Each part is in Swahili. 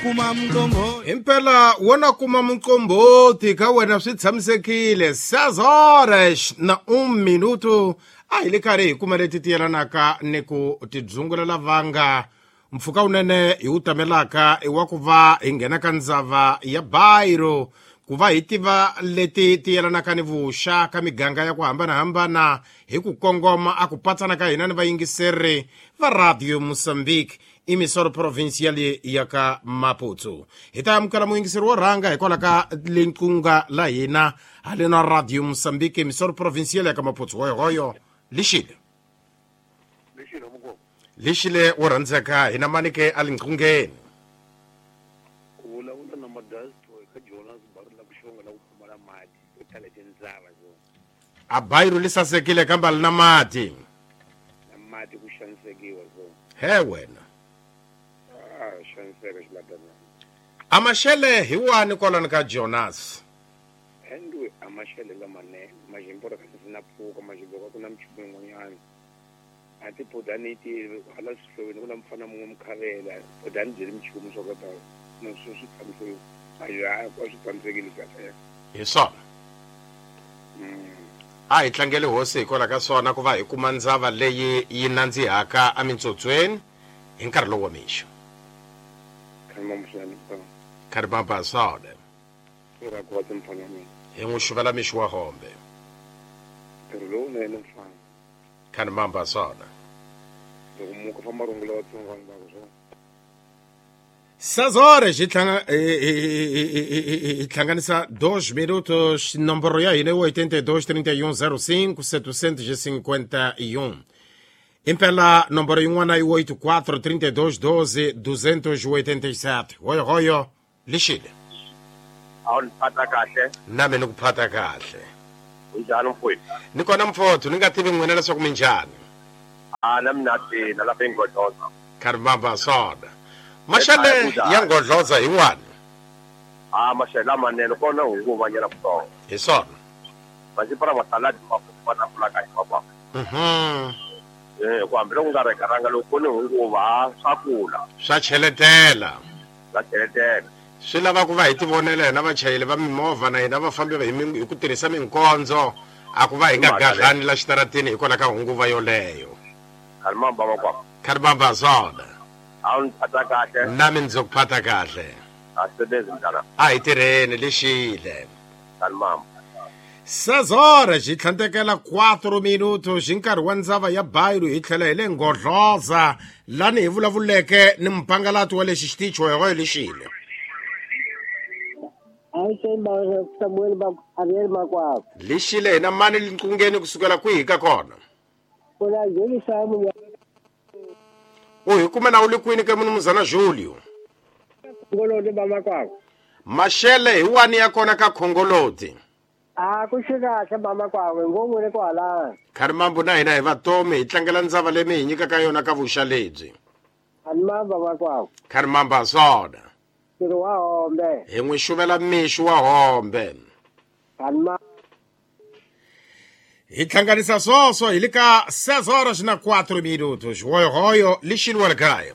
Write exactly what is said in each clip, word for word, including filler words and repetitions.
kuma mqombo impela wona kuma mqombothi ka wena swi tshamisekile sazores na un minuto a hi le karhi hi kuma leti tiyelanaka ni ku tidzungulela vanga mpfhuka unene hi wu tamelaka i wa ku va hi nghena ka ndzava ya Bairo ku va hi tiva leti tiyelanaka ni vuxaka miganga ya ku hambanahambana hi ku kongoma a ku patsana ka hina ni vayingiseri va Radio Mozambique imisoro provincial ya ka Maputo. Hi ta amukela muyingiseri wo rhanga hikwalaho ka lenqunga la hina halena Radio Mozambique imisoro provincial ya ka Maputo hoyo hoyo lixile lexilo mukoko lixile wo rhandzeka hina manike alinqungeni vulavula na madasto eka Jonas Barla kushonga na ku pfumala mati ku tale tindzava zo a Bairo lisasekile kambe alina mati na mati ku xanisekiwa zo he wena ah xaniseka xiladana a maxele hi wani kwalani ka Jonas endwe amashele lamane majimbora ka sina pfuka majimboka kuna mchumu ngonyana ati podani ti hala sifweni kuna mfana munwe mkhavela podani jeri mchumu sokota no susu tsamso ayo kwa switsamsekile kahle hi swona mm a hi tlangele hosi hikwalaho ka swona ku va hi kuma ndzava leyi yi nandzihaka amintsotsweni hi nkarhi lowu wa mixo kama mshani pa khari bamba swona ira kwa tmfana mina hi n'wi xuvela mixo wa hombe pero lo ne ne mfana khari bamba swona loko muka famba rungula wa tsongwana ba zo sazore hi tlanga hi hlanganisa dois minutos nomboro ya hina oitenta e dois trinta e um zero cinco setecentos e cinquenta e um impela nomboro yin'wana i oito quatro trinta e dois doze duzentos e oitenta e sete hoyo hoyo lixile awu niphatha kahle nami ni ku phata kahle unjani mfowethu ni kona mfotho ni nga tivi n'wina leswaku mi njhani ah nami nathi nalapha engodloza khari bamba swona maxele ya ngodloza hi wani ah mashela manene kona hunguva nyana kutonga hi swona masipara masaladi mafupa na fulaka hi papa mhm eh ku hambile ku nga rekaranga loko ni hunguva swa kula swa cheletela swa cheletela swi lava ku va hi tivonela hina vachayeli va mimovha na hina vafambi hi mi- hi ku tirhisa minkondzo a ku va hi nga gadlani la xitaratini hikwalaho ka hunguva yoleyo kalimamba makwapa khari bamba swona awu niphatha kahle nami ndzi ku phata kahle asebenzi mntana a hi tirheni lixile kalimamba sazore hi tlhandlekela quatro minutos hi nkarhi wa ndzava ya Bairo hi tlhela hi le ngodloza lani hi vulavuleke ni mpangalati wa lexi xitichi hoyohoyo lexile Aitemba Samuel ba Ariel Makwao. lixile hina mani linqungeni kusukela kwihi ka kona Kuna jeli samu ya u hi kume na u le kwini ka munumuzana Julio ngolode ba Makwao. maxele hi wani ya kona ka khongoloti Ah kushika ka ba Makwao ngomwe ko ala. khari mambo na hina hi vatomi hi tlangela ndzava leyi mi hi nyikaka yona ka vuxa lebyi Anma ba Makwao. khari mamba swona Tiro wa ombe. hi n'wi xuvela mixo wa hombe Anma hi hlanganisa swoswo hi le ka seis horas na quatro minutos hoyohoyo lixile wa le kaya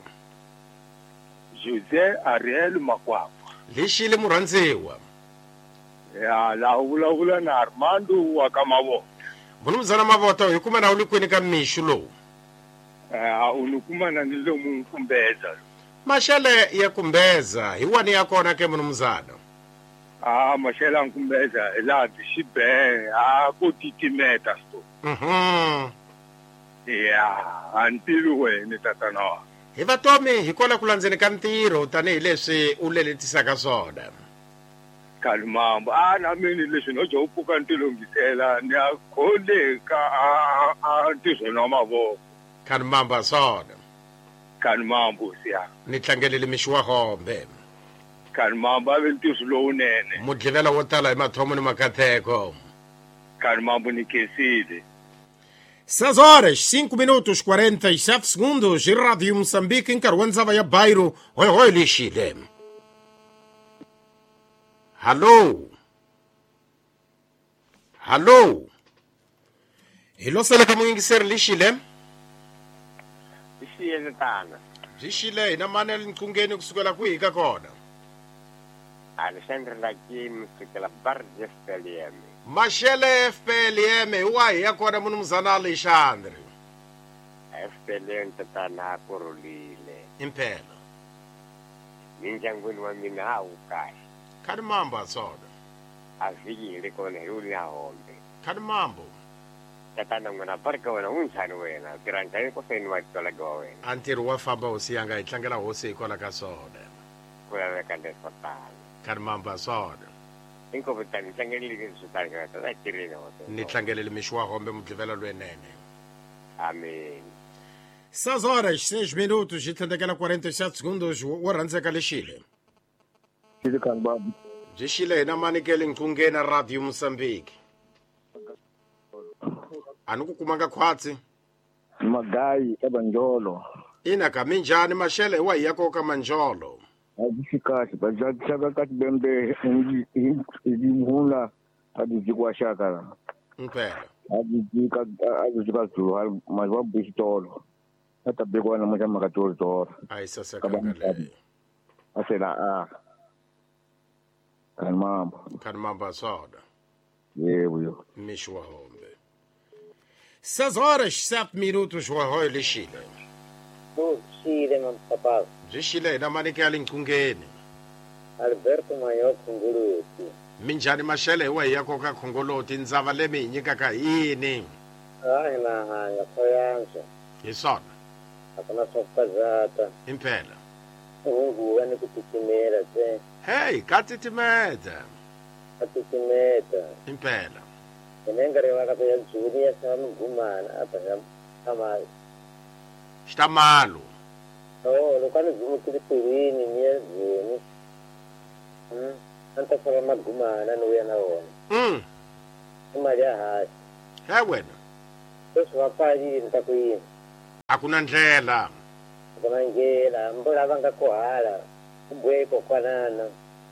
Jose Ariel Makwapa lixile murhandziwa ya la vulavula na Armando wa Kamavo munumuzana mavota hi kume na u le kwini ka mixo lowu eh unukumana ni lomu mfumbeza maxele ya kumbeza hi wani ya kona ke munumuzana ah mashela nkumbeza la dishibe ah ko titimeta sto mhm ya antilu wena tatana hi vatomi hi kona ku landzeni ka ntirho tanihileswi u leletisaka swona kalmambo ah na mini leswi no jo upuka ntilongisela ni akholeka ah ah tizo no mavo khani mamba swona kalmambo siya ni tlangelele mixo wa hombe kalmambo ave ntizo lowunene mudlivela wo tala hi mathomo ni makatheko kalmambo ni kesile seis horas cinco minutos quarenta e sete segundos hi Radio Mozambique nkarhi wa ndzava ya Bairo hoyohoyo lixile hallo hallo hi loseleka muyingiseri lixile Isiyene tana byi xile hina mani linqungeni kusukela kwihi ka kona Alexandre Lakim kusukela Barge F P L M. Mashele F P L M wa hi ya kona munumzana Alexandre. F P L M tatana kurulile. Impela. Minjangweni wa mina hawu kahle. Khani mambo asoda. Afikile kona yuli ya hombe. Khani mambo. Tatana ngwana barka wena unjani wena? Tiranga ko feni wa tola go wena. Antiri wa famba usiyanga itlangela hosi ikola ka soda. Kula veka desfatana. Khani mambo asoda. Inko vitani tlangelile ke sutaka ta tirina hote. Ni tlangelele mishwa hombe mudlivela lwenene. Amen. seis horas, seis minutos, e tendekela quarenta e sete segundos, wo rhandzeka lexile. Xile khani baba. Byi xile hina manikele nqungena Radio Mozambique. A ni ku kumanga khwatsi. Magayi ebanjolo. Ina ka minjhani Mashele wa hi ya koka manjolo. A byi fikahle ba bya xaka ka tibembe hi mhula a byi jikwa xaka. Impela. A byi jika a byi jika zulu ma va bistolo. Ata begwana mo ja makatori tora. Ai saseka ngale. Asela a. Kan mambo. Kan mambo soda. Yebo yo. Mishwa hombe. seis horas, sete minutos, wa hoy lexile. No, Chile, meu papá. Byi xile hina manikele nqungeni. Alberto Maior Kunguruti. Minjhani Mashele wa hi ya koka khongoloti ndzava lemi hi nyikaka yini? Ai, na hanya, khoyanza. Hi swona. Akuna sokazata. Impela. Unguwa ni kutitimela tse. Hey, ka titimeta. Katitimeta. Impela. Enengare waka ya zuri ya samu gumana apa ya kama. Xtamalo. Oh, lokani zumu kutipirini niye zuni. Hmm. Anta kwa magumana nuya na wona. Mm. Imali ya hasi. He wena. Sasa wapaji nitakuyi. Akuna ndlela. Kuna ngela mbola vanga kohala. Kubweko kwanana.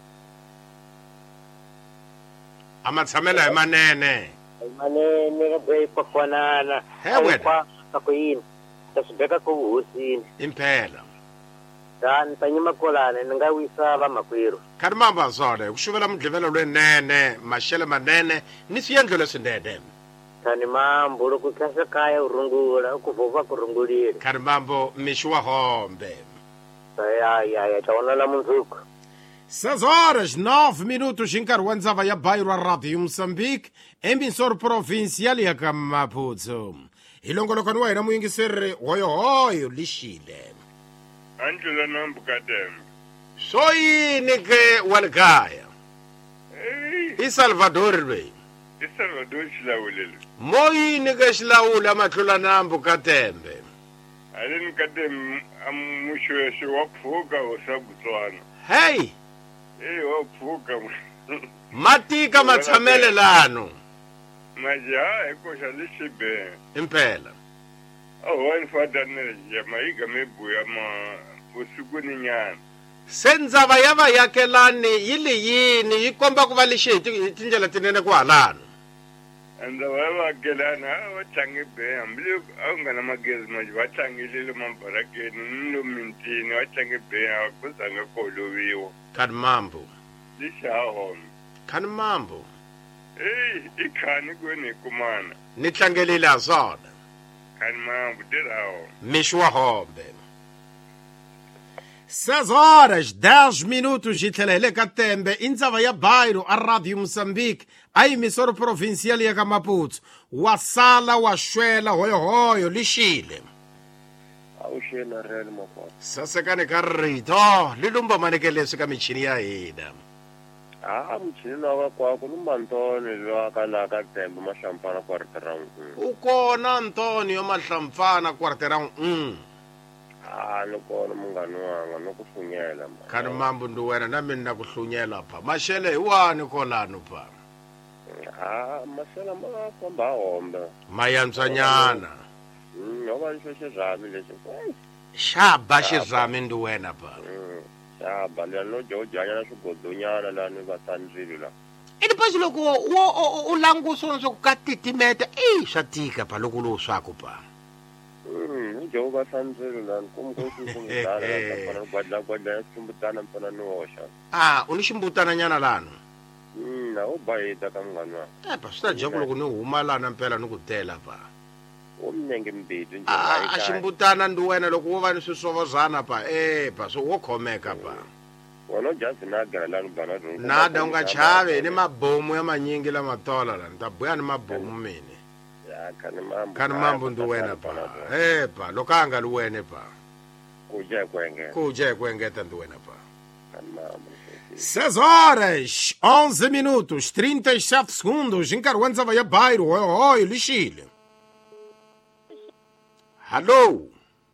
Amatsamela hi manene. Manene kubweko kwanana. He wena. Takuyi. Tasibeka ku hosini. Impela. Dan tanyima kolane nga wisava makwiru. Khani mambo asode kuxuvela mudlivelo lwenene Mashele manene ni swiyendlo leswinene. Khani mambo loko khasa kaya urungula ukuvova kurungulile. Khani mambo mixwa hombe. Ya ya ya taonana munzuku. seis horas, nove minutos, em nkarhi ndzava ya Bairro a Radio Moçambique, eminsoro provincial ya ka Maputo. Hi longolokani wa hina muyingiseri hoyohoyo lixile. Andlula nambukadem. Swo yini ke wa le kaya? Hey, I Salvador lweyi. i Salvador xilawulele. Mo yini ke xilawula matlula nambu ka tembe? Aleni kadem amuxwexwe wa pfuka o sa Botswana. Hey, Eh, wa pfuka. matika matshamele lano. Maja eko xa lixibe. Impela. Awani fadanele ya maiga mebuya ma usukuni nyana. Se ndzava ya vayakelani yi li yini yi komba ku va lexi hi ti- hi tindlela tinene ku halano. Anda wa va gelana wa tlangi be ambile a nga na magezi maji va tlangile mabarakeni ni lo mintini wa tlangi be a ku zanga ko loviwa. Khani mambo. Lixahom. Khani mambo. Eh, i khani kweni kumana. Ni tlangelile ha swona. Khani mambu tirawo. Mixwa hombe. seis horas, dez minutos, hi tlhela hi le ka tembe i ndzava ya Bairro a Radio Moçambique a emisoro provincial ya ka Maputo wa sala wa xwela hoyohoyo lixile. Aushena real moko. Sasekani ka rito li lumba maneke leswi ka michini ya hina. Ah, mchini lawa kwa kulumba ntoni lo akala ka tembe mashampana kwa restaurant. U kona Antonio Mahlamfana kwartera mm. Ah, loko mungani wanga nokufunyela mba. Khani mambo ndi wena na mina na ku hlunyela pha. Mashele hi wani kolano pha. Ah, masela ma famba hombe. Mayantswanyana. Mm, ngoba nxoxe zami lexi. Xaba xirhami ndi wena pha. Mm. Ya bale no jojanya na swigodonyana la ni vatandzili la. Ini pasi loko wo u langusa swo ka titimeta eh swa tika pha loko lo swako pha. Mm, Jehova sanzelo lani kumkosi kumdala lapha kwadla kwadla simbutana mpana noosha. Ah, uniximbutana nyana lano. Mm, na ubayita kamngana. Eh, pa swi ta dya ku loko ni huma lana mpela ni ku tela pa. Umnenge mbiti nje Ah, a ximbutana ndi wena loko wo va ni swisovozana pa. Eh, pa so wo khomeka pa. Wona just na gara lani bana ro. Nada unga chave ni mabomu ya manyingi la matola la. Nta buya ni mabomu mini. Ya kani mambo. Kani mambo ndi wena pa. Eh, pa lokanga li wena pa. Kuja kwenge. Kuja kwengeta ndi wena pa. Kani mambo. seis horas, onze minutos, trinta e sete segundos. Encarwanza vai a bairro. Oi, oi, lixile. Hello.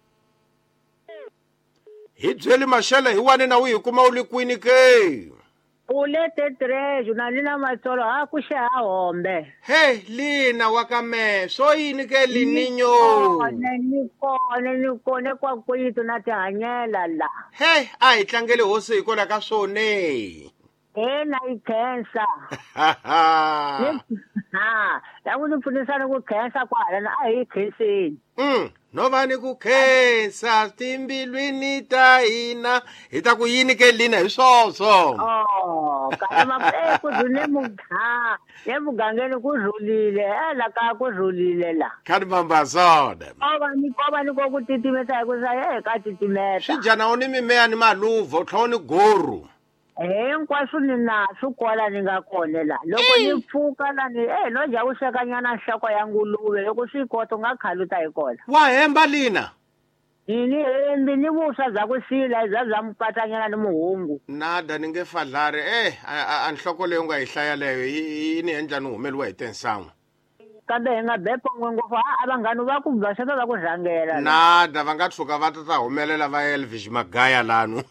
Hi byeli maxele hi wane na wihi kuma u li kwini ke? U lete trejo na lina matsolo ha ku xa hombe. Hey, lina wa ka me. So yini ke lininyo? Ne ni kone ni kone kwa kwitu na tihanyela la. Hey, a hi tlangele hosi hi kola ka swone. Eh na i khensa. Ha, la ku pfunisana ku khensa kwala na a hi khenseni. Mm, no va ni ku khensa timbilwini ta hina hi ta ku yini ke lina hi swoswo. Oh, ka ma eh ku dune mugha. Ye mugangeni ku rhulile, eh la ka ku rhulile la. Khani mambazona. Ova ni kova ni ko ku titimeta ku sa eh ka titimeta. Xijana u ni mimea ni maluva u tlhela u ni goru. Hinkwaswo ni na swi kwala ni nga kona la loko ni pfuka la ni eh no dya ku swekanyana nhloko ya nguluve loko swi kota u nga khali u ta yi kona. Wa hemba lina? Yini hembi ni vuswa bya ku sila bya bya mpatanyana ni muhungu. Nada ni nge fadlari eh a a nhloko leyi u nga yi hlaya leyo yi ni endla ni humeliwa hi tinsangu. Kambe hi nga bepo ngopfu a vanghani va ku basata va ku rhangela. Nada va nga tshuka va ta ta humelela va Elvis Magaya lanu.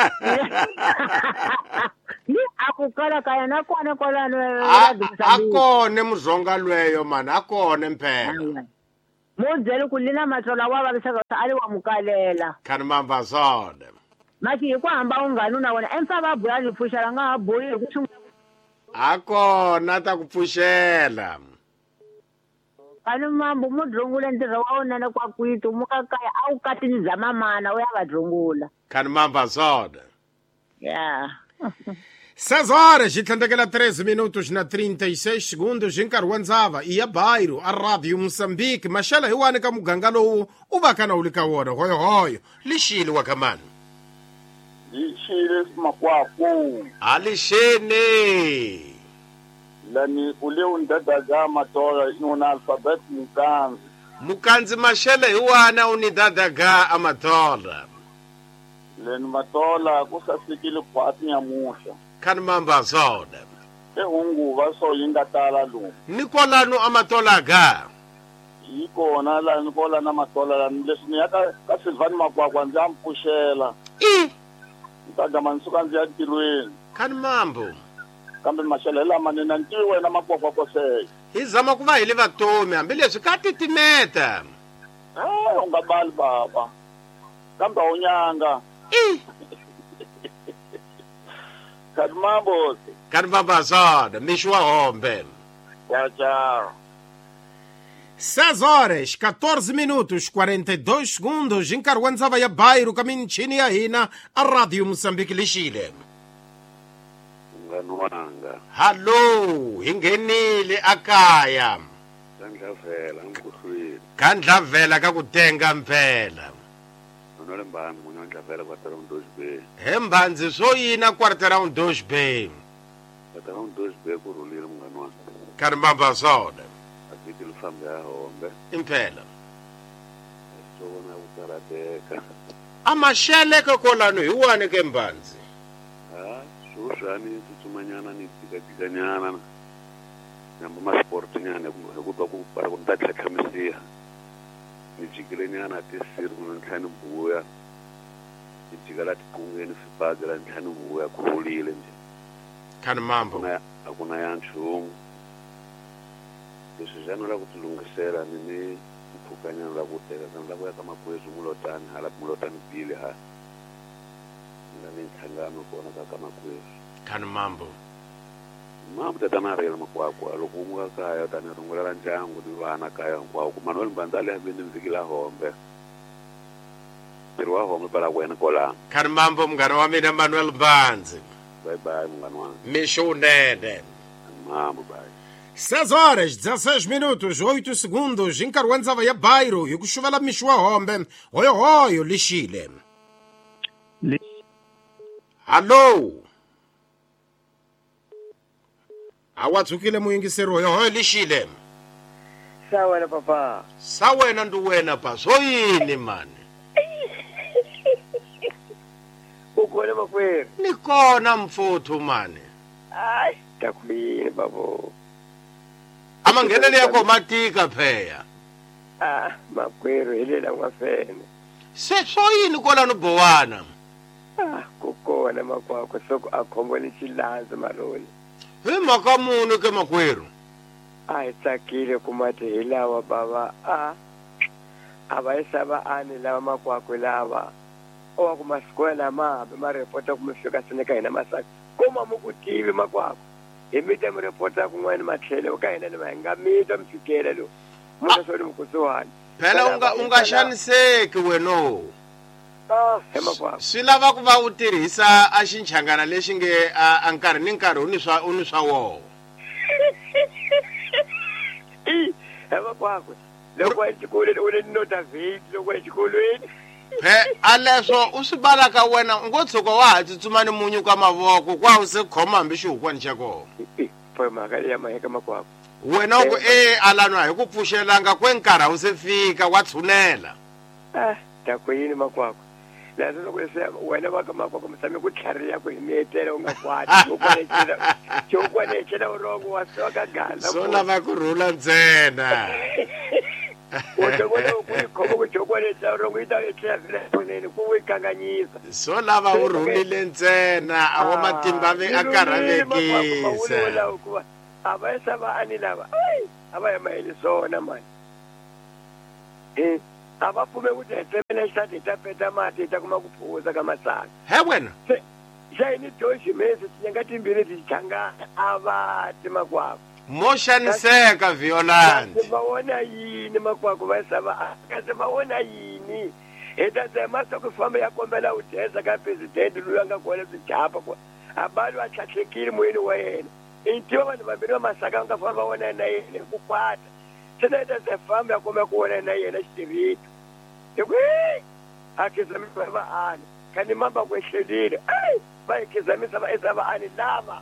Ni aku kala kaya na kona kola no. Akone muzonga lweyo man akone mphela. Muzeli kulina matsola wa vavisaka ali wa mukalela. Khani mambazona. Maki hi ku hamba unghani na wona emfa va buya ni pfuxela nga ha boyi hi ku akona ta ku pfuxela. Kani mambo mu drungula ntirho wa wona na kwa kwitu muka kaya a wu katini bya mamana u ya va drungula. Khani mambazona. Yeah. seis horas e tlandekela treze minutos na trinta e seis segundos nkarhi wa ndzava i ya bairo a radio Moçambique maxela hi wani ka muganga lowu u va ka na wu li ka wona hoyohoyo lixile wa kamani lixile makwakwo a lixene lani ule undadaga matola inona alfabet mukanzi mukanzi maxela hi wana u ni dadaga a matola leni matola ku sasekile khwati nyamuhla khani mambazona e hunguva so yi nga tala lomu ni kolanu a matola ga yi kona la ni kola na matola lani leswi ni ya ka ka Silvani Makwakwa ndzi ya mpfuxela i ntagama ni suka ndzi ya ntirhweni khani mambo kambe maxele lama ni na ntivi wena Makwakwa koseke hi zama ku va hi le vatomi hambileswi ka titimeta eh u nga bali baba kambe u nyanga i khani mambo khani mambazona mixi wa hombe ya tchau. seis horas, quatorze minutos, quarenta e dois segundos. Nkarhi wa ndzava ya bairo ka minchini ya hina a radio Moçambique lixile. Ngani wanga. Hallo, hi nghenile akaya. Kandlavela ngikuhlwile. Kandlavela ka ku tenga mphela. Nole mbani munyo ndlavela kwatara undozi be. He mbanzi so yina kwartera undozi be. Kwatara undozi be kurulile mngani wanga. Khani mambazona. Asiti lufambe ya hombe. Imphela. Sona utarateka. Amaxele ka kolano hi wani ke mbanzi. Ah, sushani tsutsumanyana ni tikanyana. Nyamba ma sport nyana kutwa ku para ku tatla khamisiya. Ni jikile nyana tisiri ku ntlhani buya. Ni jikala tikungeni sipagela ntlhani buya kurulile nje. Khani mambo. Akuna ya nchumu. Leswi jana la ku tilungisela ni ni mpfukanyana la ku teka kana la ku ya ka makwezi mulotani hala mulotani bile ha nga ni ntlhangano kona ka ka makwezi Khani mambo. Mambo tatana rela Makwakwa loko umuka kaya tani rungula ra ndyangu ni vana kaya hinkwako Manuel Mbanzale hambi ni mvikila hombe ntirho wa vona pala wena kola khani mambo munghana wa mina Manuel Mbanzi bye bye munghana wangu mixo unene mambo bye seis horas dezesseis minutos oito segundos nkarhi wa ndzava ya Bairo hi ku xuvela mixo wa hombe hoyohoyo lixile hallo awa tsukile muyingiseri hoyohoyo lixile sa wena papa sa wena ndi wena pa swo yini mani u kona makwerhu ni kona mfuthu mani ay takwini babo amanghenele yako matika pheya ah makwerhu hilela n'wafene se swo yini kola no bowana ah ku kona makwakho soko a khombo ni xilandzi maroni hi mhaka muni ke makwerhu a hi tsakile ku mati hi lawa bava a a va yisa vaani lava makwakwe lava o wa ku masiku lama ma report ku mi fika seneka hina masaka kuma mu ku tivi makwakwe hi mi ta mi report kun'wana matlhelo ka hina ni va nga mita mi fikela lo mu ta swo ku suhani phela unga unga xaniseki weno ah he makwakwe swi lava ku va u tirhisa a xinchangana lexi nge a nkarhi ni nkarhi u ni swa u ni swa woho i he makwakwe loko exikolweni u ni nota vhiki loko exikolweni phe aleswo u swi bala ka wena ngo tshuka wa ha tsutsuma ni munyu ka mavoko kwa u se khoma hambi xihukwani xa kona phe mhaka leyi ya maheka makwakwe wena u ku e alanwa hi ku pfuxelanga kwe nkarhi a wu se fika wa tshunela ah takwini makwakwe laha loko leswi wena va ka makwakwe mi tshame ku tlhariya ku hi mietlela u nga kwati xokwanechela urongo wa swa ka gala swo lava ku rhula ntsena utokona ku yi khoma ku xokwanechela urongo yi ta etlela vile kunene ku yi kanganyisa swo lava u rhulile ntsena a wa matimba ve a karhavekisa a va yisa vaani lava a va ya maheli swona mani a va pfume ku tihetsemena xisati hi ta peta mati hi ta kuma ku phuza ka masaka he wena xa yini doxi mesi tinyanga timbirhi ti changana a va ti makwakwe mo xaniseka Violante va vona yini makwakwe va yisa va kasi va vona yini hi ta tsema swa ku famba ya kombela u dyesa ka presidente loyi a nga kona swijapa ku a bali va tlhatlhekile moyeni wa yena i tiva vanhu vambirhi va masaka va nga famba va vona na yena hi ku kwata se na ta se famba ya kuma ku vona na yena xitirito hi ku a khizamisa vaani khani mamba ku ehlelile ai va hi khizamisa va esa vaani lava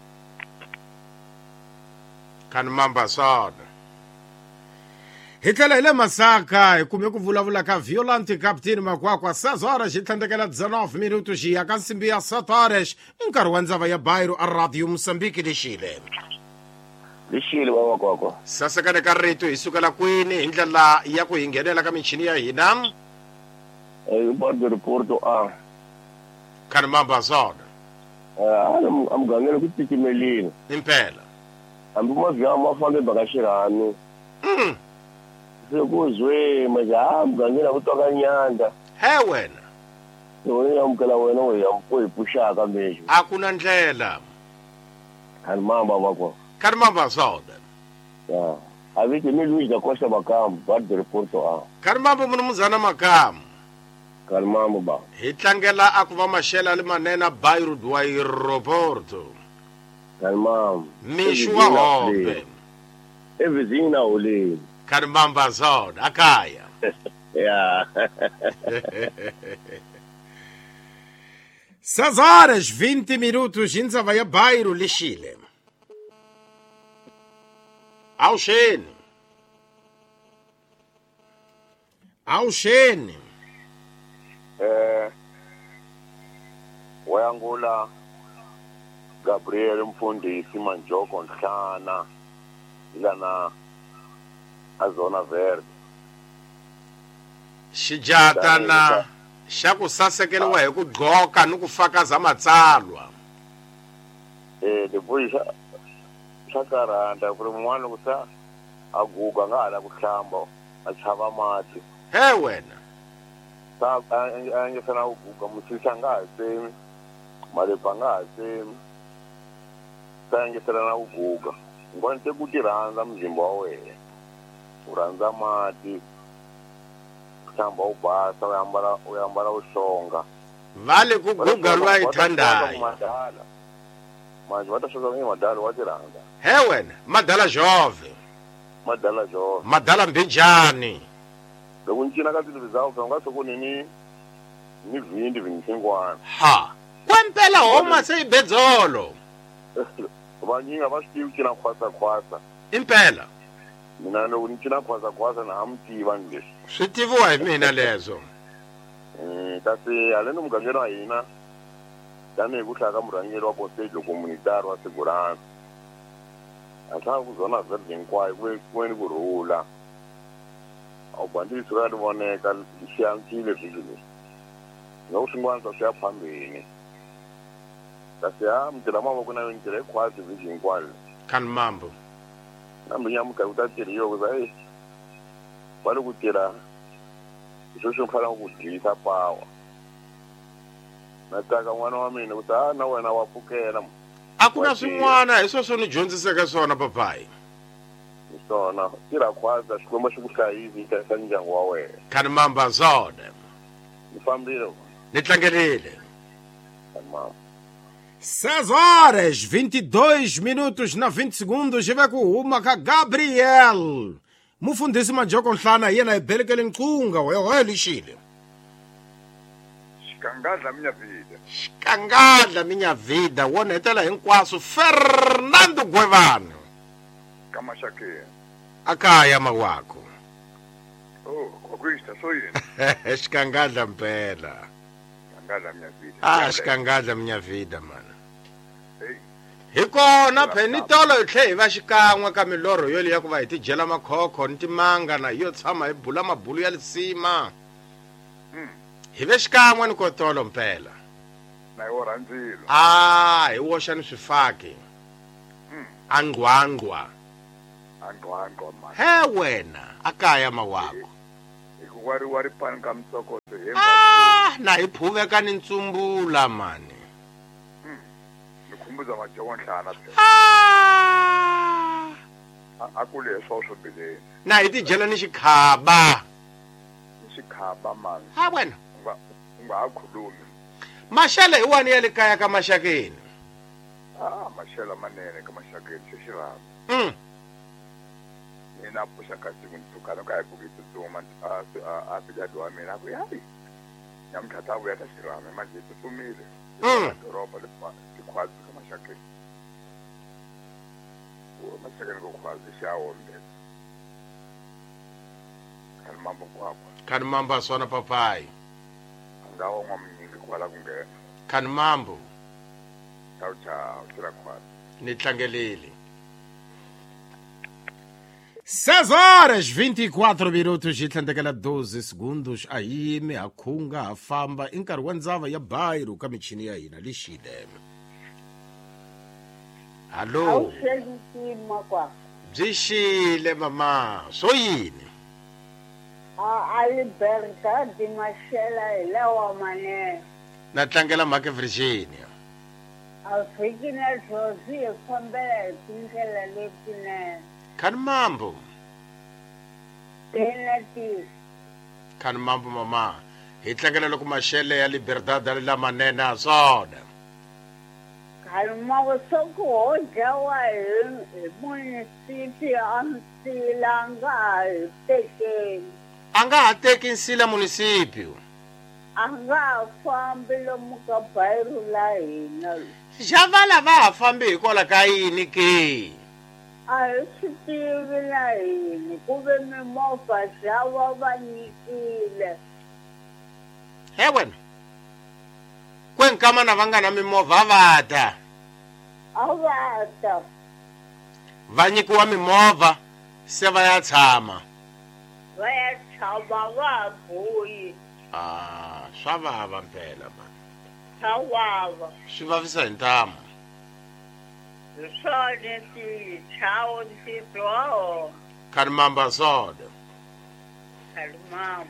khani mamba swona hi tlhela hi le masaka hi kume ku vulavula ka Violante Captain Makwakwa seis horas xi tlhandlekela dezenove minutos xi ya ka nsimbi ya sete horas i nkarhi wa ndzava ya Bairo a Radio Mosambiki lexile lexile wa makwakwa sasekane ka rito hi sukela kwini hi ndlela ya ku hi nghenela ka michini ya hina hi bordo reporto a khani mamba swona a mugangeni ku titimelile impela hambi mavhyawa ma fambe baka xirhami se ku zwe majaha mugangeni a ku twaka nyanda he wena wena ya amukela wena we ya mpo hi puxaka mexo a ku na ndlela khani mamba makwa khani mamba swona ya a viti mi Luiz da Costa Macambo bordo reporto a khani mamba munhu muzana makamu khani mamba ba hi tlangela a ku va maxela le manena Bairo Dwai Roberto khani mamba mixu wa hombe evizinho na oleni khani mamba swona akaya ya seis horas vinte minutos hi ndzava ya Bairo lexile awuxeni awuxeni eh wayangula Gabriel Mfundisi Manjoko Nhlana ilana azona verde xijatana xa ku sasekeliwa hi ku dloka ni ku fakaza matsalwa eh depois xa xa karanda ku ri mun'wana ku sa a guga nga hala ku hlamba a chava mati he wena sa a nge sana u guga musisa nga ha semi malepa nga ha semi sa nge sana na u guga ngwani te ku tirhandza mzimba wa wena u rhandza mati hlamba u basa uyambala uyambala ushonga vale kuguga lwayithandayo manje watashoka ngemadala watiranga he wena madala jove madala jo madala mbinjani loko ncina ka tilo zawo kanga sokunini ni vindi vinsingwana ha kwempela homa seyibedzolo vanyinga va swi tivi cina khwasa khwasa impela mina loko ni cina khwasa khwasa na ha mi tiva ni leswi swi tiviwa hi mina lezo um kasi haleni mugangeni wa hina tanihi ku hlaya ka murhangeri wa consejo communitary wa sigurana a hlaya ku zona vherde hinkwayo ku ni kurhula a wu bandisi ri ya ni voneka xi yantsile vhiki leyi loko swin'wana swa swi ya phambeni kasi ha mi tirha mavoko na yo ni tirha hikwasi vhiki hinkwayo khani mambo nambe nyamuka ku ta tirhiyo ku za e va le ku tirha hi swo swi fanele ku dyisa pawa na tsaka n'wana wa mina ku ta na wena wa pfukela a ku na swin'wana hi sweswo ni dyondziseke swona papayi hi swona tirha khwasa xikwembu xi ku hlayisi yi hlayisa ndyangu wa wena khani mambo azode ni fambile ni tlangelile mama seis horas, vinte e dois minutos na vinte segundos, jive kuhuma ka Gabriel. Mufundisi majoko nhlana yena ibelekele nqunga wewe lishile. Xikangadla minha vida. Xikangadla minha vida, wona hetela hinkwaso Fernando Guevano. Kama shake. Akaya mawako. Oh, kwakwista so yini. Xikangadla mpela. Xikangadla minha vida. Ah, xikangadla minha vida man. Hi kona phenitolo hi tlhe hi va xikan'we ka milorho yo liya ku va hi ti jela makhokho ni timanga na yo tshama hi bula mabulu ya lisima hi ve xikan'we ni kotolo mpela na yo randzilo ah hi woxa ni swifaki angwangwa angwangwa man he wena akaya mawako hi ku wari wari pani ka mtsokoto hi ah na hi phuveka ni ntsumbula mani khumbuza majoko nhlana ah akule sosho bileni na hi ti jela ni xikhaba xikhaba man ha wena unga unga akhulumi maxele hi wani ya le kaya ka maxakeni ah maxela manene ka maxakeni xixirama mm mina pusha kasi kuntukana ka ibukiti tsoma a a bijadi wa mina ku yayi yamthatha vuya ta xirama manje tsumile mm doroba le kwazi kama shakeni o mashakeni ko kwazi shawombe kan mambo kwakwa kan mambo asona papai ngawo ngomnyingi kwala kungena kan mambo ciao ciao tira kwazi ni tlangelile seis horas vinte e quatro minutos hi tlhandekela doze segundos a yime ha khunga ha famba i nkarhi wa ndzava ya bayiro ka michini ya hina lexile hallo byi xile mama swo yini Alberta di Marcela hi lawa manene na tlangela mhaka Virginia a Virginia Josi hi fambela hi tindlela letinene khani mambo Benati khani mambo mama hi tlangela loko maxele ya Liberdade ya lamanene a swona kalma soku hoja wa hi municipio amsila nga hi tekeni a nga ha teki nsila municipio a nga ha fambi lomu ka bayiro la hina xavala va ha fambi hikola ka yini ke a hi swi tivi na yini ku ve mimovha xava va nyikile he wena kwenkamana va nga na mimovha va ta a va ta va nyikiwa mimovha se va ya tshama va ya tshama va boyi ah swa vava mpela man swa vava swi vavisa hi ntamu hi swona tichawo ntitwaho khani mamba soda khani mamba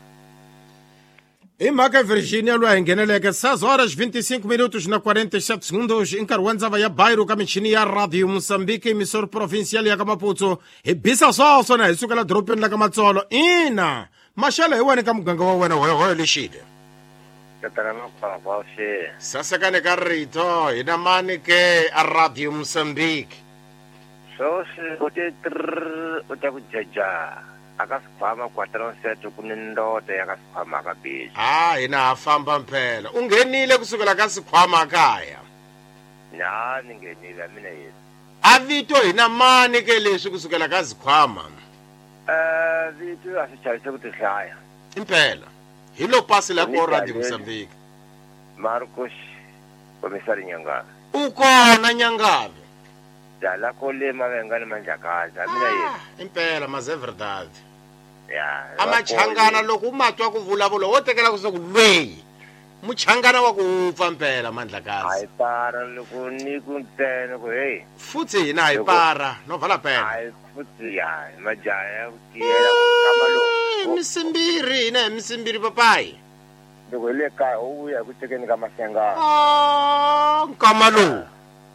hi mhaka Virginia loyi hi ngheneleke seis horas vinte e cinco minutos na quarenta e sete segundos i nkarhi wa ndzava ya bayiro ka michini ya radio Moçambique emisora provincial ya ka Maputo hi bisa swoswo na hi sukela dorobeni la ka Matsolo ina maxelo hi wena ka muganga wa wena hoyo lexile tatana makwakwa xe sasekane ka rito hi na mani ke a radio Mozambique so swi u te trrr u ta ku jaja aka sikhwama quattronsete ku ni ndoto ya ka sikhwama ka bisi ha hina ha famba mphela u nghenile kusukela ka sikhwama kaya ya ni ngenile mina yesi a vito hi na mani ke leswi kusukela ka sikhwama eh vito a swi chavise ku tihlaya impela hi lo pasi la ko radio Mozambique Marcos komisari Nyangave u kona Nyangave dala ko le mavengani manjakaza mina yesi impela maze verdad ya amachangana loko umatwa ku vulavula wo tekela ku soku lweyi muchangana wa ku pfa mpela mandlakazi hayi para loko ni ku ntsena ku hey futhi hina hi para no vala pena hayi futhi ya majaya ku tiyela kama lo misimbiri hina misimbiri papai loko le ka u ya ku tekeni ka masenga ah kama lo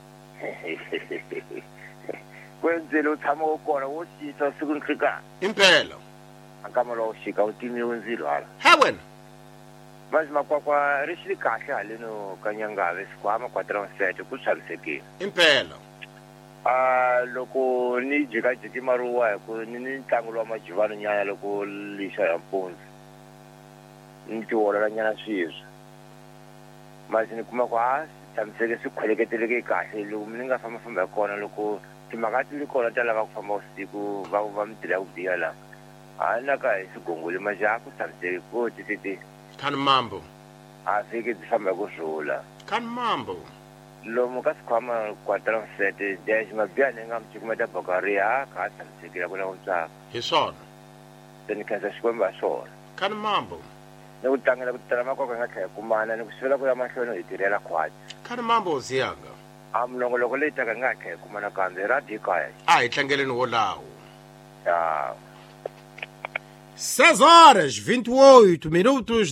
kwenzele uthama ukona wo shisa siku nhlika impela akama lo shika utimiwe nzilo hala ha wena manje makwakwa ri xi kahle haleno ka Nyangave sikhwama quattronsete ku xavisekile impela ah loko ni jika jiki maruwa hi ku ni ni ntlangu wa majivano nyana loko lixa ya mpunzi ni ti wolela nyana sweswi manje ni kuma ku a tshamiseke swi khweleketeleke kahle loko mi nga famba famba kona loko timhaka ti ri kona ta lava ku famba usiku va va mi tirha ku biha laha a na ka hi swigongoli manje a ku tshamiseke ko tititi khani mambo a fike ti famba ku rhula khani mambo lomu ka sikhwama quattronsete dash mabiya ni nga mi cikumeta bokariya ka a tshamisekile ku na ku tsaka hi swona se ni khensa xikwembu ha swona khani mambo ni ku tlangela ku tala makwakwa hi nga tlhela kumana ni ku sivela ku ya mahlweni hi tirhela khwati khani mambo ziyanga a minongoloko leyi taka hi nga tlhela hi kumana kambe radio kaya a hi tlangeleni wolawo ya seis horas vinte e oito minutos